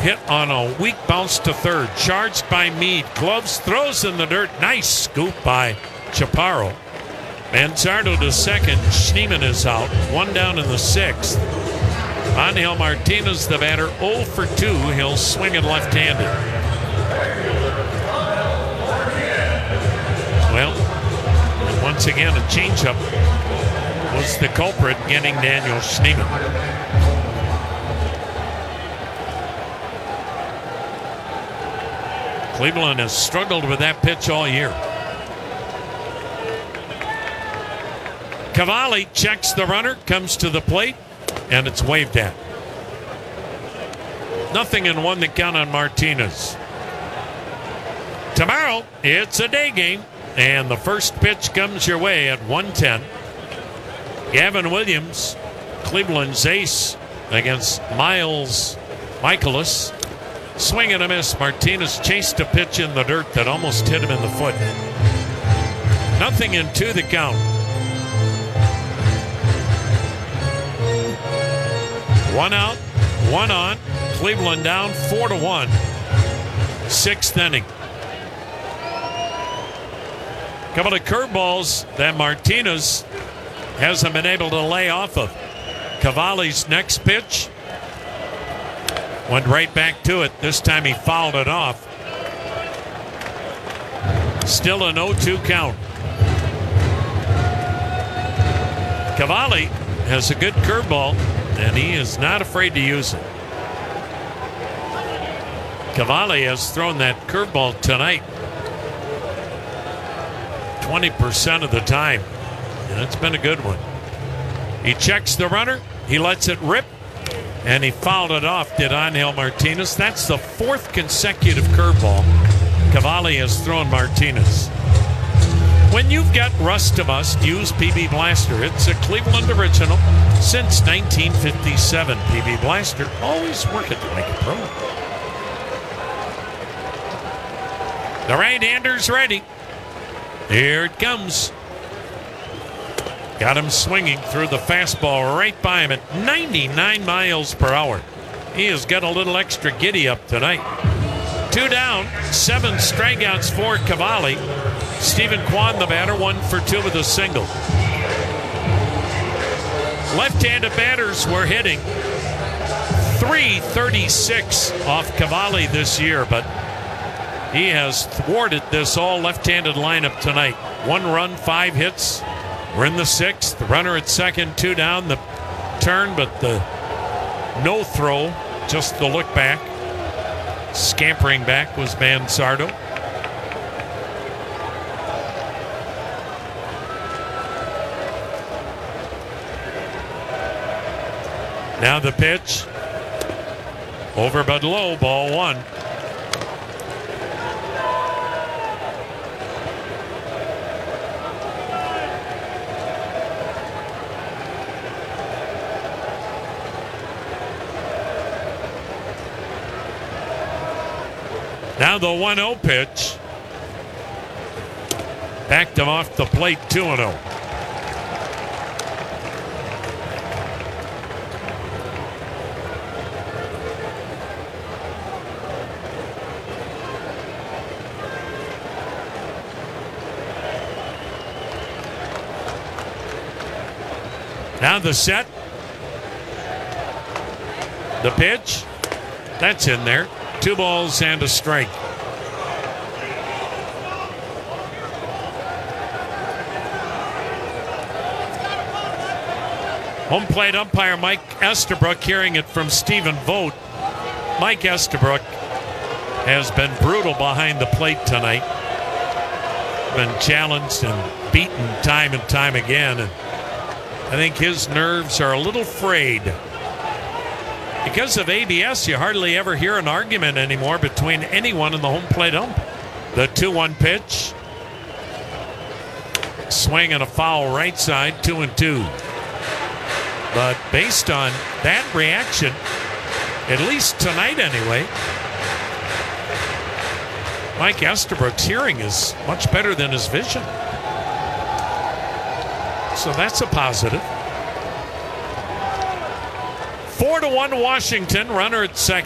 hit on a weak bounce to third. Charged by Mead. Gloves, throws in the dirt. Nice scoop by Chaparro. Manzardo to second. Schneemann is out. One down in the sixth. Angel Martinez, the batter, 0 for 2. He'll swing it left-handed. Well, and once again, a changeup was the culprit getting Daniel Schneemann. Cleveland has struggled with that pitch all year. Cavalli checks the runner, comes to the plate, and it's waved at. 0-1 the count on Martinez. Tomorrow, it's a day game, and the first pitch comes your way at 1:10. Gavin Williams, Cleveland's ace, against Miles Michaelis. Swing and a miss. Martinez chased a pitch in the dirt that almost hit him in the foot. 0-2 the count. One out, one on. Cleveland down 4-1. Sixth inning. Couple of curveballs that Martinez hasn't been able to lay off of. Cavalli's next pitch went right back to it. This time he fouled it off. Still an 0-2 count. Cavalli has a good curveball, and he is not afraid to use it. Cavalli has thrown that curveball tonight 20% of the time, and it's been a good one. He checks the runner, he lets it rip, and he fouled it off, did Angel Martinez. That's the fourth consecutive curveball Cavalli has thrown Martinez. When you've got Rust to Must, use PB Blaster. It's a Cleveland original since 1957. PB Blaster, always working like a pro. The right-hander's ready. Here it comes. Got him swinging through the fastball right by him at 99 miles per hour. He has got a little extra giddy up tonight. 2 down, 7 strikeouts for Cavalli. Stephen Kwan, the batter, 1 for 2 with a single. Left-handed batters were hitting .336 off Cavalli this year, but he has thwarted this all left-handed lineup tonight. 1 run, 5 hits. We're in the 6th. The runner at second, 2 down. The turn, but the no throw, just the look back. Scampering back was Manzardo. Now the pitch. Over but low, ball 1. Now the 1-0 pitch. Backed him off the plate, 2-0. Now the set. The pitch. That's in there. 2 balls and a strike. Home plate umpire Mike Estabrook, hearing it from Stephen Vogt. Mike Estabrook has been brutal behind the plate tonight. Been challenged and beaten time and time again. And I think his nerves are a little frayed. Because of ABS, you hardly ever hear an argument anymore between anyone and the home plate ump. The 2-1 pitch. Swing and a foul right side, 2-2. But based on that reaction, at least tonight anyway, Mike Estabrook's hearing is much better than his vision. So that's a positive. 4-1 Washington. Runner at second.